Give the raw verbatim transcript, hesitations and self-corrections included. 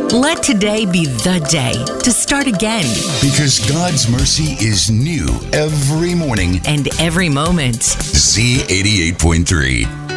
Let today be the day to start again. Because God's mercy is new every morning. And every moment. Z eighty-eight point three.